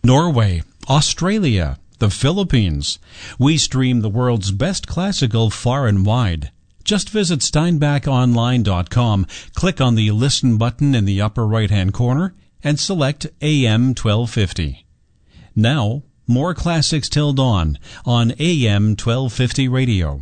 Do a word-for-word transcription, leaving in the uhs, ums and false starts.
Norway, Australia, the Philippines. We stream the world's best classical far and wide. Just visit steinbach online dot com, click on the Listen button in the upper right-hand corner, and select A M twelve fifty. Now, more classics till dawn on A M twelve fifty radio.